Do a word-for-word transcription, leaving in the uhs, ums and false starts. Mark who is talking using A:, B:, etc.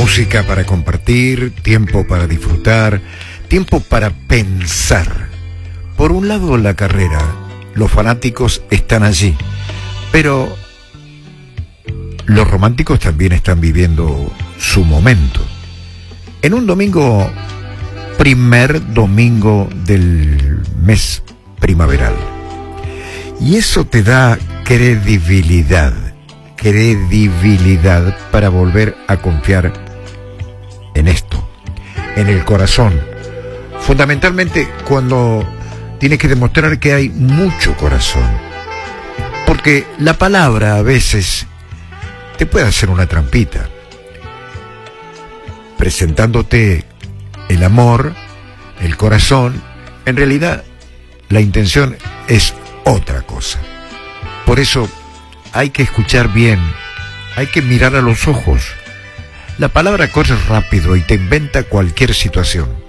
A: Música para compartir, tiempo para disfrutar, tiempo para pensar. Por un lado, la carrera, los fanáticos están allí, pero los románticos también están viviendo su momento. En un domingo, primer domingo del mes primaveral. Y eso te da credibilidad, credibilidad para volver a confiar en esto, en el corazón. Fundamentalmente cuando tienes que demostrar que hay mucho corazón. Porque la palabra a veces te puede hacer una trampita, presentándote el amor, el corazón. En realidad, la intención es otra cosa. Por eso hay que escuchar bien, hay que mirar a los ojos. La palabra corre rápido y te inventa cualquier situación.